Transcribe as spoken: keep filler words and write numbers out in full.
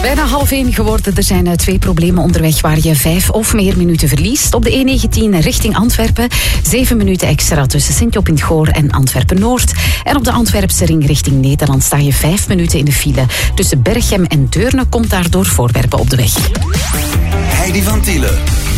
Bijna half één geworden. Er zijn twee problemen onderweg waar je vijf of meer minuten verliest. Op de E negentien richting Antwerpen. Zeven minuten extra tussen Sint-Job in het Goor en Antwerpen-Noord. En op de Antwerpse ring richting Nederland sta je vijf minuten in de file. Tussen Berchem en Deurne komt daardoor voorwerpen op de weg. Heidi van Tielen.